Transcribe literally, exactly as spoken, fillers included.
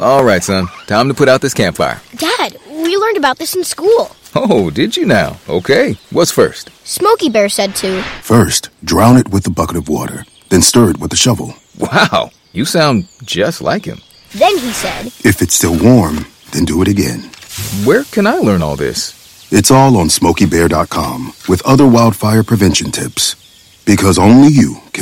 All right, son. Time to put out this campfire. Dad, we learned about this in school. Oh, did you now? Okay. What's first? Smokey Bear said to. First, drown it with a bucket of water. Then stir it with a shovel. Wow. You sound just like him. Then he said. If it's still warm, then do it again. Where can I learn all this? It's all on smokey bear dot com with other wildfire prevention tips. Because only you can